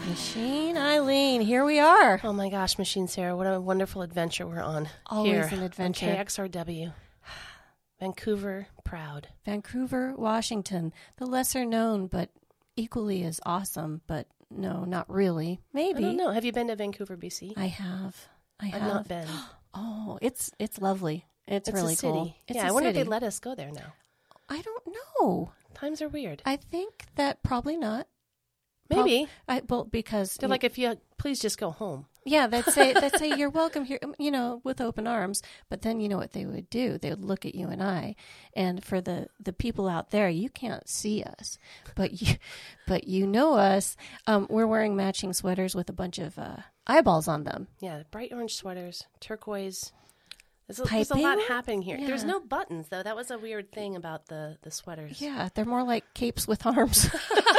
Machine Eileen, here we are. Oh my gosh, Machine Sarah, what a wonderful adventure we're on. Always here an adventure. On KXRW. Vancouver, proud. Vancouver, Washington, the lesser known, but equally as awesome, but no, not really. Maybe. I don't know. Have you been to Vancouver, BC? I have. I've not been. Oh, it's lovely. It's really a city. cool. It's I wonder if they let us go there now. I don't know. Times are weird. I think that probably not. Maybe. Because they're like, if you please just go home. Yeah, they'd say you're welcome here, with open arms. But then you know what they would do? They would look at you and I, and for the people out there, you can't see us, but you know us. We're wearing matching sweaters with a bunch of eyeballs on them. Yeah, bright orange sweaters, turquoise. There's a lot happening here. Yeah. There's no buttons, though. That was a weird thing about the sweaters. Yeah, they're more like capes with arms.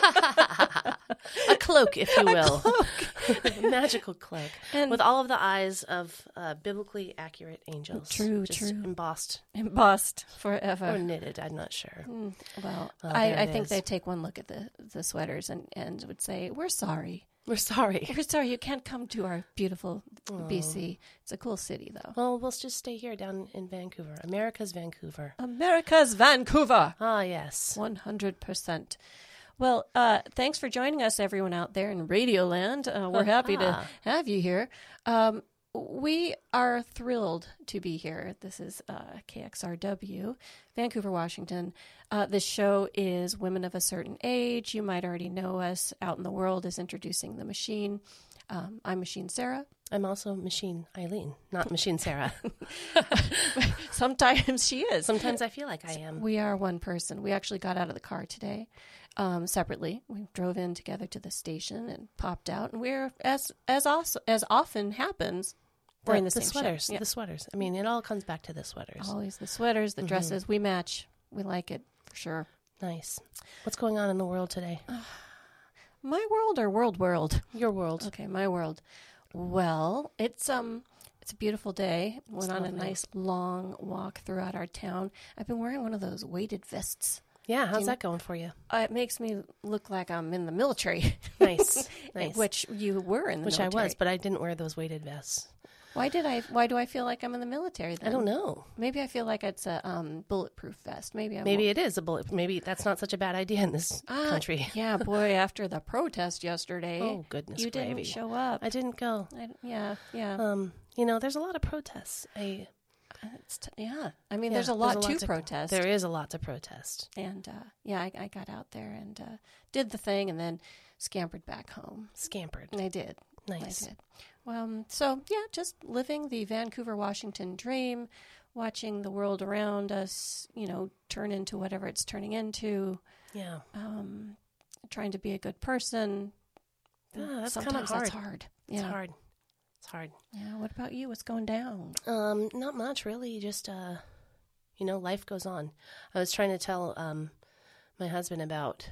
A cloak, if you will. A magical cloak. And with all of the eyes of biblically accurate angels. True. Embossed. Embossed forever. Or knitted, I'm not sure. Well, I think they'd take one look at the sweaters and would say, we're sorry. We're sorry. We're sorry you can't come to our beautiful BC. It's a cool city, though. Well, we'll just stay here down in Vancouver. America's Vancouver. America's Vancouver. Ah, yes. 100%. Well, thanks for joining us, everyone out there in Radioland. We're happy to have you here. We are thrilled to be here. This is KXRW, Vancouver, Washington. This show is Women of a Certain Age. You might already know us out in the world as Introducing the Machine. I'm Machine Sarah. I'm also Machine Eileen, not Machine Sarah. Sometimes she is. Sometimes I feel like I am. We are one person. We actually got out of the car today separately. We drove in together to the station and popped out. And we're, as often happens, we're in the same sweaters. shirt. Yeah. The sweaters. I mean, it all comes back to the sweaters. Always the sweaters, the dresses. We match. We like it for sure. Nice. What's going on in the world today? My world or world? Your world. Okay, my world. Well, it's a beautiful day. Went on a lovely. nice long walk throughout our town. I've been wearing one of those weighted vests. Yeah, how's that going for you? It makes me look like I'm in the military. Nice. Which you were in the military. Which I was, but I didn't wear those weighted vests. Why do I feel like I'm in the military then? I don't know. Maybe I feel like it's a bulletproof vest. Maybe it is a bullet. Maybe that's not such a bad idea in this country. Yeah, boy, after the protest yesterday. Oh, goodness you gravy. didn't show up. I didn't go. Yeah. There's a lot of protests. I mean, there's a lot to protest. There is a lot to protest. And, I got out there and did the thing and then scampered back home. Scampered. I did. Nice. I did. Just living the Vancouver, Washington dream, watching the world around us, turn into whatever it's turning into. Yeah. Trying to be a good person. That's Sometimes hard. That's hard. It's hard. It's hard. Yeah. What about you? What's going down? Not much, really. Just, life goes on. I was trying to tell my husband about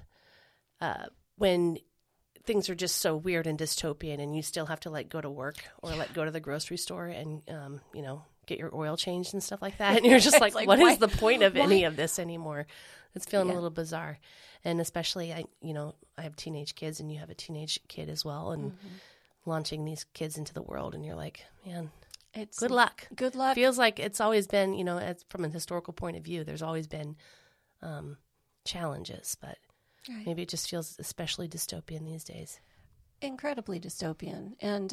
when things are just so weird and dystopian and you still have to go to work or go to the grocery store and get your oil changed and stuff like that, and you're just what is the point of any of this anymore? It's feeling a little bizarre. And especially I have teenage kids and you have a teenage kid as well, and launching these kids into the world, and you're like, man, It's good luck. Good luck. Feels like it's always been, from a historical point of view, there's always been challenges, but Right. maybe it just feels especially dystopian these days. Incredibly dystopian. And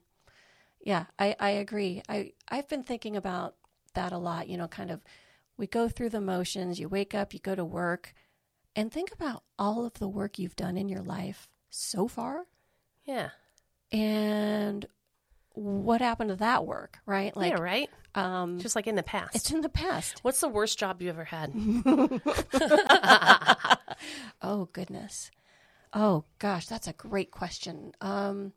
I agree. I've been thinking about that a lot, kind of we go through the motions, you wake up, you go to work, and think about all of the work you've done in your life so far. Yeah. And what happened to that work, right? Yeah, right? Just like in the past. It's in the past. What's the worst job you ever had? Oh, goodness. Oh, gosh, that's a great question. I've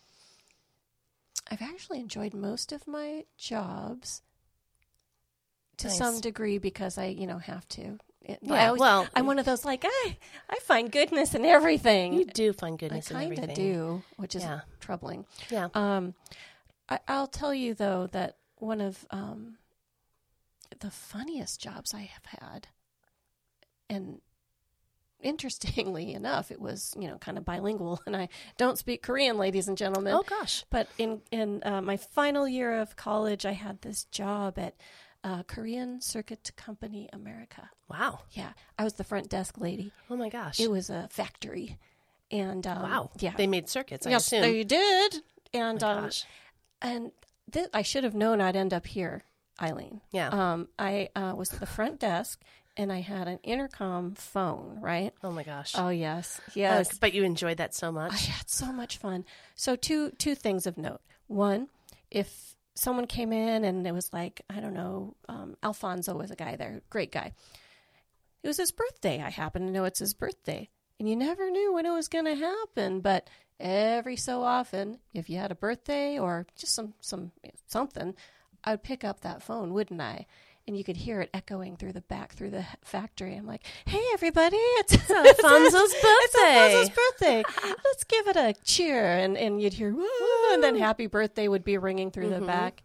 actually enjoyed most of my jobs to some degree because I, have to. I'm one of those I find goodness in everything. You do find goodness in everything. I kind of do, which is troubling. Yeah. I'll tell you, though, that one of the funniest jobs I have had, and interestingly enough, it was, kind of bilingual, and I don't speak Korean, ladies and gentlemen. Oh, gosh. But in my final year of college, I had this job at Korean Circuit Company America. Wow. Yeah. I was the front desk lady. Oh, my gosh. It was a factory. And wow. Yeah. They made circuits, I yes, assume. they did. And oh, my gosh. And I should have known I'd end up here, Eileen. Yeah. I was at the front desk, and I had an intercom phone, right? Oh, my gosh. Oh, yes. Yes. But you enjoyed that so much. I had so much fun. So two things of note. One, if someone came in and it was like, I don't know, Alfonso was a guy there, great guy. It was his birthday. I happen to know it's his birthday. And you never knew when it was going to happen. But every so often, if you had a birthday or just something, I would pick up that phone, wouldn't I? And you could hear it echoing through the factory. I'm like, hey, everybody, it's Alfonso's birthday. It's Alfonso's birthday. Let's give it a cheer. And you'd hear, woo, and then happy birthday would be ringing through the back.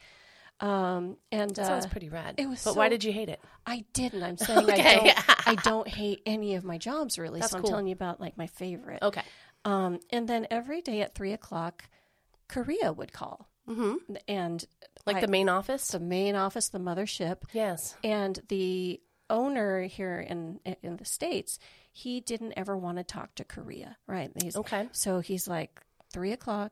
That sounds pretty rad. It was but why did you hate it? I didn't. I'm saying okay. I don't hate any of my jobs, really. That's so I'm cool. telling you about like my favorite. Okay. And then every day at 3:00, Korea would call. Mm-hmm. And the main office? The main office, the mothership. Yes. And the owner here in the States, he didn't ever want to talk to Korea, right? Okay. So he's like, 3:00,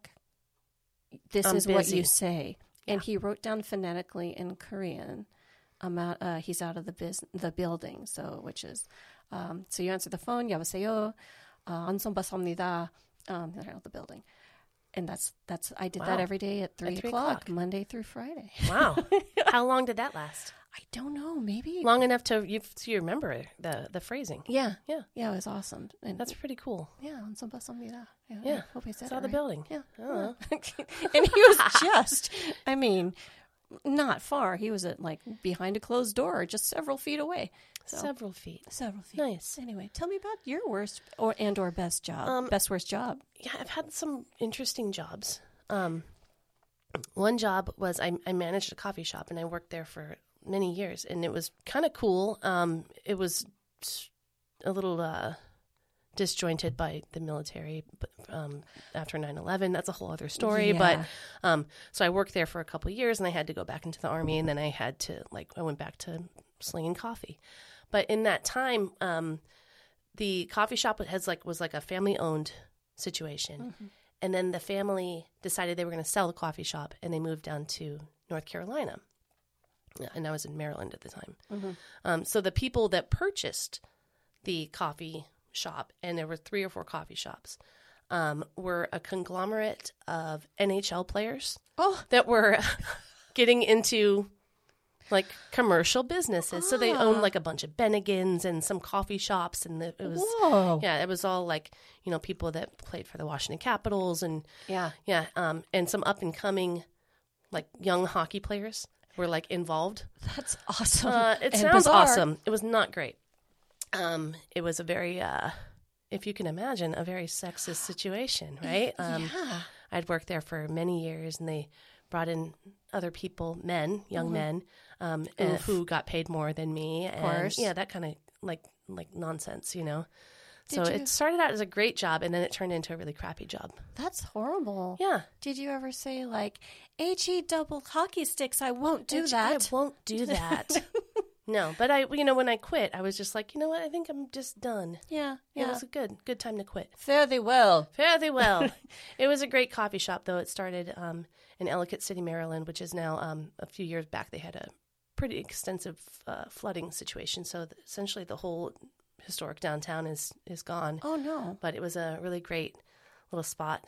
this I'm is busy. what you say. Yeah. And he wrote down phonetically in Korean. He's out of the building, so which is, so you answer the phone, 여보세요, 안성 bassamnida, the building. And that's I did that every day at 3:00, Monday through Friday. Wow. How long did that last? I don't know, maybe long enough to you remember the phrasing. Yeah. Yeah. Yeah, it was awesome. And that's pretty cool. Yeah, 안성 bassamnida. Yeah. I hope I said saw it the right. building. Yeah. Oh. And he was just, I mean, not far. He was at like behind a closed door, just several feet away. So, several feet. Nice. Anyway, tell me about your worst or best job. Worst job. Yeah, I've had some interesting jobs. One job was I managed a coffee shop, and I worked there for many years, and it was kind of cool. It was a little disjointed by the military after 9/11. That's a whole other story. Yeah. But so I worked there for a couple of years, and I had to go back into the Army, and then I had to I went back to slinging coffee. But in that time, the coffee shop was like a family owned situation, mm-hmm. and then the family decided they were going to sell the coffee shop, and they moved down to North Carolina, and I was in Maryland at the time. Mm-hmm. So the people that purchased the coffee shop, and there were 3 or 4 coffee shops, were a conglomerate of NHL players that were getting into commercial businesses. So they owned a bunch of Bennigans and some coffee shops, and it was it was all people that played for the Washington Capitals and and some up and coming young hockey players were involved. That's awesome. It sounds awesome. It was not great. It was a very, if you can imagine, a very sexist situation, right? I'd worked there for many years, and they brought in other people, young men, who got paid more than me. Of course. And, that kind of nonsense, So it started out as a great job, and then it turned into a really crappy job. That's horrible. Yeah. Did you ever say HE double hockey sticks? I won't do that. I won't do that. No, but when I quit, I was just you know what? I think I'm just done. Yeah. It was a good time to quit. Fare thee well. Fare thee well. It was a great coffee shop, though. It started in Ellicott City, Maryland, which is now a few years back. They had a pretty extensive flooding situation, so essentially the whole historic downtown is gone. Oh no! But it was a really great little spot.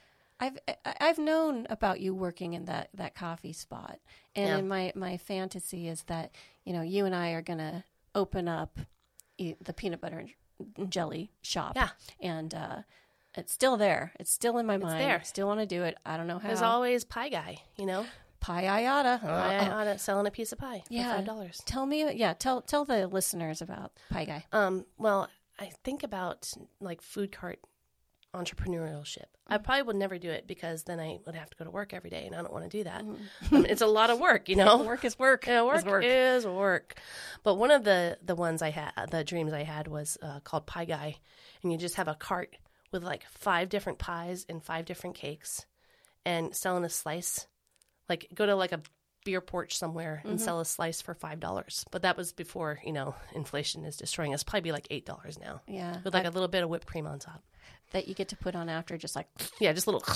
I've known about you working in that coffee spot, and my fantasy is that you and I are going to open up the peanut butter and jelly shop. Yeah, and it's still there. It's still in my mind. There. Still want to do it. I don't know how. There's always Pie Guy. Pie Iata. Pie Iata selling a piece of pie for $5. Tell me. Tell the listeners about Pie Guy. Well, I think about food cart entrepreneurship. I probably would never do it because then I would have to go to work every day, and I don't want to do that. It's a lot of work, you know. Work is work. Yeah, work is work. But one of the ones I had, the dreams I had was called Pie Guy, and you just have a cart with like 5 different pies and 5 different cakes, and selling a slice. Like go to like a beer porch somewhere and sell a slice for $5. But that was before, you know, inflation is destroying us. Probably be like $8 now. Yeah. With like a little bit of whipped cream on top. That you get to put on after, just like... Yeah, just a little...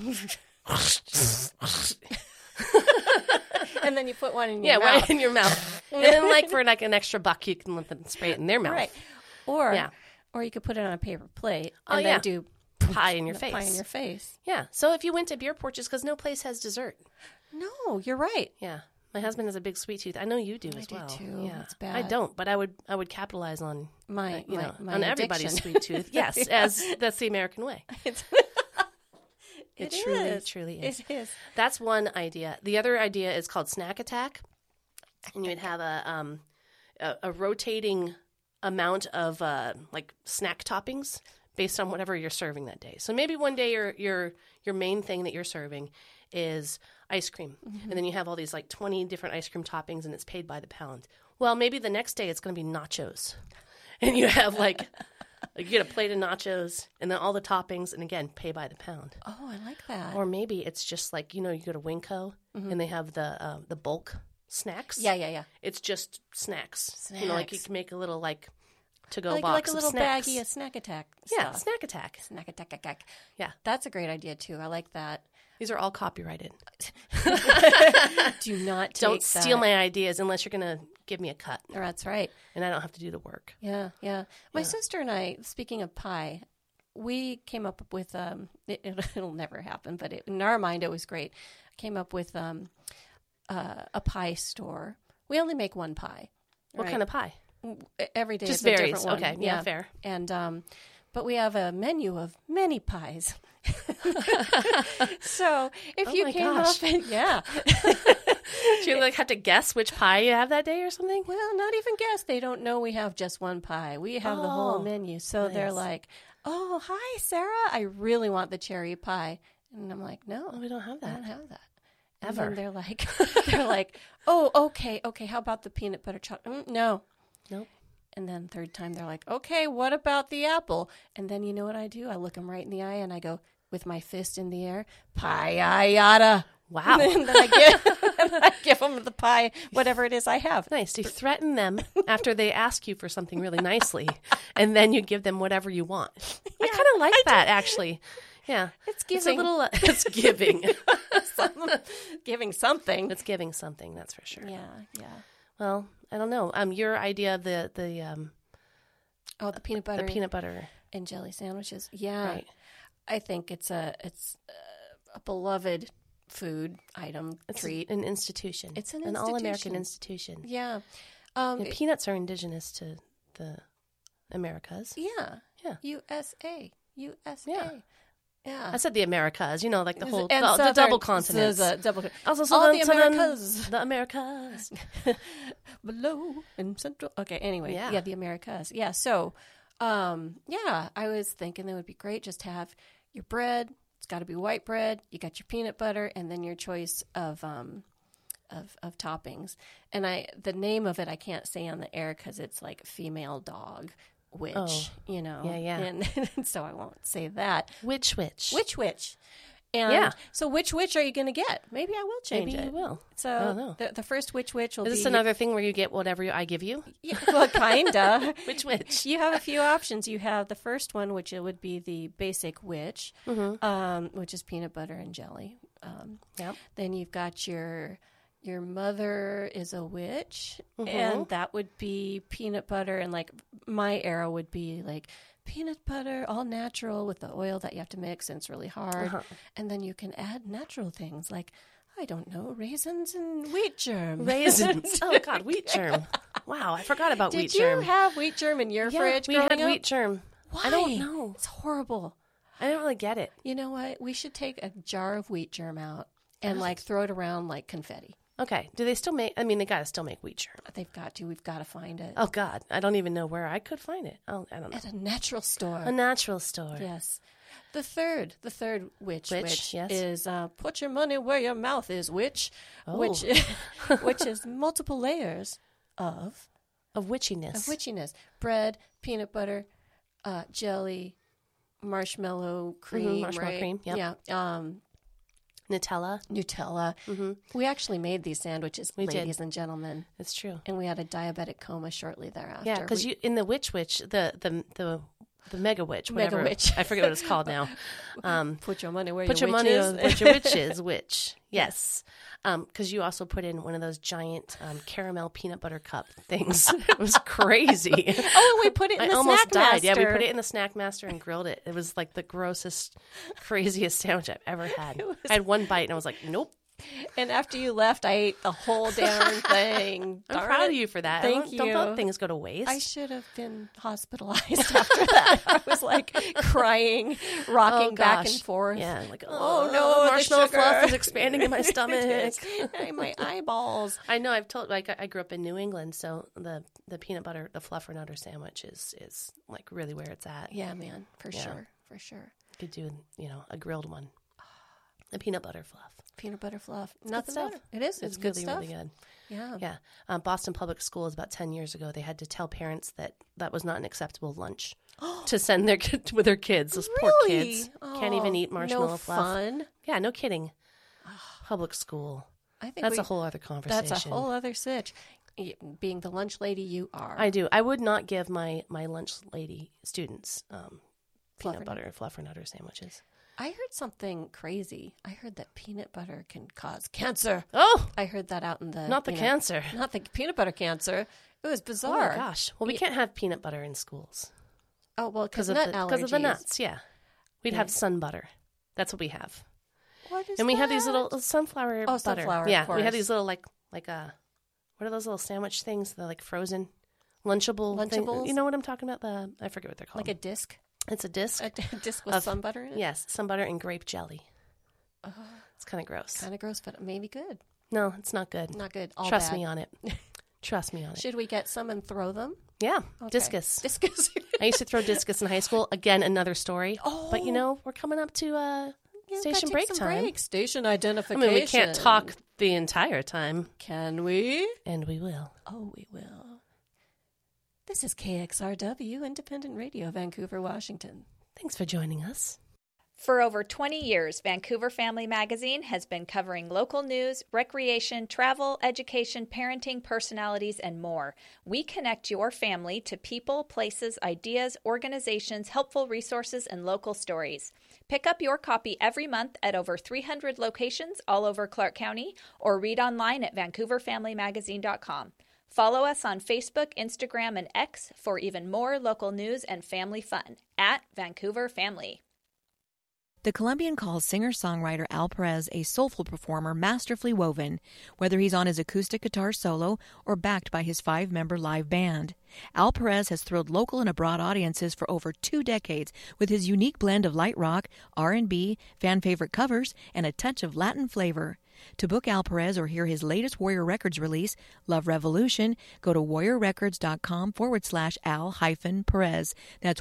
And then you put one in your mouth. Yeah, right in your mouth. And then like for like an extra $1, you can let them spray it in their mouth. Right. Or you could put it on a paper plate and then do... Pie in your face. Pie in your face. Yeah. So if you went to beer porches, because no place has dessert. No, you're right. Yeah. My husband has a big sweet tooth. I know you do as well. I do too. Yeah. It's bad. I don't, but I would capitalize on my on everybody's sweet tooth. Yes, as that's the American way. It truly is. It is. That's one idea. The other idea is called Snack Attack, and you would have a rotating amount of like snack toppings based on whatever you're serving that day. So maybe one day your main thing that you're serving is ice cream. And then you have all these like 20 different ice cream toppings and it's paid by the pound. Well, maybe the next day it's going to be nachos. And you have like, you get a plate of nachos and then all the toppings and again, pay by the pound. Oh, I like that. Or maybe it's just like, you know, you go to Winco and they have the bulk snacks. Yeah. It's just snacks. You know, like you can make a little like to-go box like a of little snacks. baggie of Snack Attack Yeah, stuff. Snack Attack. Snack Attack. Yeah. That's a great idea, too. I like that. These are all copyrighted. Do not take Don't steal my ideas unless you're going to give me a cut. That's right. And I don't have to do the work. Yeah. My sister and I, speaking of pie, we came up with, it'll never happen, but in our mind it was great. Came up with a pie store. We only make one pie. What kind of pie? Every day just it's varies. a different one. Okay, yeah, fair. And but we have a menu of many pies. So if you came up and do you like have to guess which pie you have that day or something? Well, not even guess. They don't know we have just one pie. We have the whole menu. So they're like, "Oh, hi, Sarah. I really want the cherry pie." And I'm like, "No, we don't have that. I don't have that." Ever. And they're like, "Oh, okay. How about the peanut butter chocolate?" No. Nope. And then third time they're like, "Okay, what about the apple?" And then you know what I do? I look them right in the eye and I go with my fist in the air, "Pie-yada." Wow. And then I give them the pie, whatever it is I have. Nice. You threaten them after they ask you for something really nicely, and then you give them whatever you want. I kind of like that, actually. Yeah. It's giving. It's a little, it's giving. Giving something. It's giving something, that's for sure. Yeah. Well, I don't know. Your idea of the peanut butter. The peanut butter. And jelly sandwiches. Yeah. Right. I think it's a beloved food item, treat. An institution. It's an institution. all-American institution. Yeah. Peanuts are indigenous to the Americas. Yeah. USA. Yeah. I said the Americas, you know, like the whole, and the double continents. Also, all the Americas. The Americas. Below and central. Okay, anyway. Yeah. Yeah, the Americas. Yeah, so, I was thinking that would be great just to have your bread. It's got to be white bread. You got your peanut butter, and then your choice of toppings. And the name of it I can't say on the air because it's like female dog. You know. Yeah. And so I won't say that. Which? And so which are you going to get? Maybe I will change it. Maybe you will. So I don't know. The first which will be... Is this another thing where you get whatever I give you? Yeah, well, kind of. Which? You have a few options. You have the first one, which it would be the basic which is peanut butter and jelly. Then you've got your mother is a witch, and that would be peanut butter, and like my arrow would be like peanut butter, all natural with the oil that you have to mix, and it's really hard. And then you can add natural things like, I don't know, raisins and wheat germ. Raisins. Oh, God, wheat germ. Wow, I forgot about wheat germ. Did you have wheat germ in your fridge growing we had up? wheat germ. Why? I don't know. It's horrible. I don't really get it. You know what? We should take a jar of wheat germ out and like throw it around like confetti. Okay. Do they still make... I mean, they got to still make wheat germ. They've got to. We've got to find it. Oh, God. I don't even know where I could find it. I don't know. At a natural store. A natural store. Yes. The third witch yes. is put your money where your mouth is, witch, Oh. which is multiple layers of witchiness. Of witchiness. Bread, peanut butter, jelly, marshmallow cream. Marshmallow cream, yep. Yeah. Nutella. Mm-hmm. We actually made these sandwiches, ladies and gentlemen. It's true. And we had a diabetic coma shortly thereafter. Yeah, because in the witch, the mega witch, whatever. Mega witch. I forget what it's called now. Put your money where Put your your witch money is. where your witch is, witch. Yes. Because you also put in one of those giant caramel peanut butter cup things. It was crazy. Oh, we put it in the almost Snack died. Master. Yeah, we put it in the Snack Master and grilled it. It was like the grossest, craziest sandwich I've ever had. I had one bite and I was like, nope. And after you left, I ate the whole darn thing. I'm proud of you for that. Thank you. Don't let things go to waste. I should have been hospitalized after that. I was like crying, rocking back and forth. Yeah, like, oh no, the marshmallow sugar. fluff is expanding in my stomach. My eyeballs. I know. I've told. Like, I grew up in New England, so the peanut butter, the Fluffernutter sandwich is like really where it's at. Yeah, man, for sure. Could do a grilled one. The peanut butter fluff. Peanut butter fluff. Nothing better. It is. It's good really, stuff. really good. Yeah. Yeah. Boston Public Schools about 10 years ago, they had to tell parents that was not an acceptable lunch to send their kids with their kids. Those poor kids can't even eat marshmallow fluff. Fun. Yeah, no kidding. Public school. I think that's a whole other conversation. That's a whole other sitch. Being the lunch lady you are. I do. I would not give my lunch lady students peanut butter Fluffernutter sandwiches. I heard something crazy. I heard that peanut butter can cause cancer. Oh! I heard that out in the... Not the cancer. Not the peanut butter cancer. It was bizarre. Oh, my gosh. Well, we can't have peanut butter in schools. Oh, well, because of the nuts, yeah. We'd have sun butter. That's what we have. What is and we that? have these little sunflower butter. Sunflower, yeah, of course. we have these little, what are those little sandwich things? They're like frozen. Lunchables? Thing. You know what I'm talking about? I forget what they're called. Like a disc? It's a disc. A disc with sun butter in it? Yes, sun butter and grape jelly. It's kind of gross. Kind of gross, but maybe good. No, it's not good. Not good. All Trust bad. me on it. Trust me on it. Should we get some and throw them? Yeah, okay. Discus. Discus. I used to throw discus in high school. Again, another story. Oh. But, we're coming up to station break time. Break. Station identification. I mean, we can't talk the entire time. Can we? And we will. Oh, we will. This is KXRW, Independent Radio, Vancouver, Washington. Thanks for joining us. For over 20 years, Vancouver Family Magazine has been covering local news, recreation, travel, education, parenting, personalities, and more. We connect your family to people, places, ideas, organizations, helpful resources, and local stories. Pick up your copy every month at over 300 locations all over Clark County or read online at VancouverFamilyMagazine.com. Follow us on Facebook, Instagram, and X for even more local news and family fun at Vancouver Family. The Colombian calls singer-songwriter Al Perez a soulful performer masterfully woven, whether he's on his acoustic guitar solo or backed by his 5-member live band. Al Perez has thrilled local and abroad audiences for over 2 decades with his unique blend of light rock, R&B, fan-favorite covers, and a touch of Latin flavor. To book Al Perez or hear his latest Warrior Records release, Love Revolution, go to warriorrecords.com/Al-Perez. That's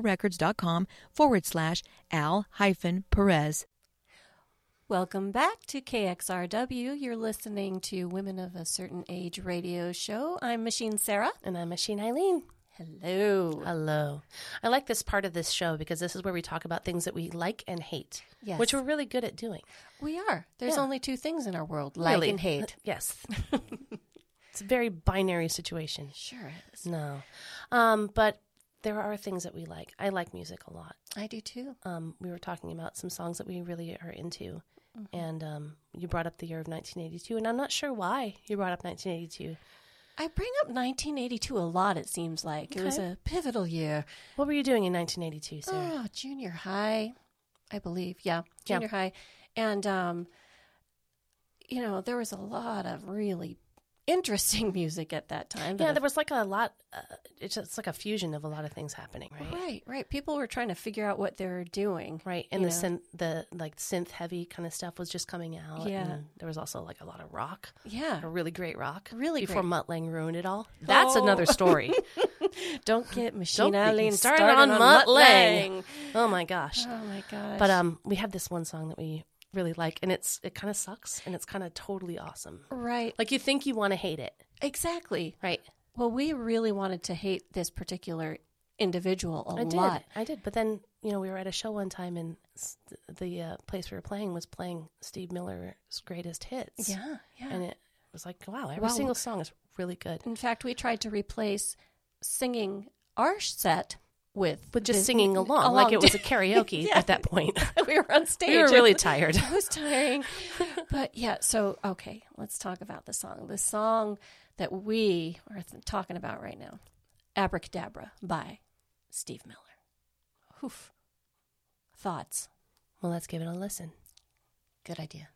warriorrecords.com/Al-Perez. Welcome back to KXRW. You're listening to Women of a Certain Age radio show. I'm Machine Sarah. And I'm Machine Eileen. Hello. Hello. I like this part of this show because this is where we talk about things that we like and hate, yes. which we're really good at doing. We are. There's only 2 things in our world, like and hate. Yes. It's a very binary situation. Sure is. No. But there are things that we like. I like music a lot. I do too. We were talking about some songs that we really are into. Mm-hmm. And you brought up the year of 1982, and I'm not sure why you brought up 1982. I bring up 1982 a lot, it seems like. Okay. It was a pivotal year. What were you doing in 1982, Sarah? Oh, junior high, I believe. Yeah, junior high. And, there was a lot of really interesting music at that time. Yeah, there was like a lot. It's like a fusion of a lot of things happening, right? Right. People were trying to figure out what they were doing, right. And the synth heavy kind of stuff was just coming out. Yeah, and there was also like a lot of rock. Yeah, a really great rock. Really before great. Mutt Lange ruined it all. That's another story. Don't get Machine Alley started on Mutt Lange. Oh my gosh. But we have this one song that we really like, and it kind of sucks, and it's kind of totally awesome. Right. Like you think you want to hate it. Exactly. Right. Well, we really wanted to hate this particular individual a lot. I did. But then, we were at a show one time, and the place we were playing was playing Steve Miller's greatest hits. Yeah. And it was like, wow, every single song is really good. In fact, we tried to replace singing our set with just singing along like it was a karaoke at that point. We were on stage. We were really tired. It was tiring. But yeah, so, okay, let's talk about the song. The song that we are talking about right now, Abracadabra by Steve Miller. Oof. Thoughts? Well, let's give it a listen. Good idea.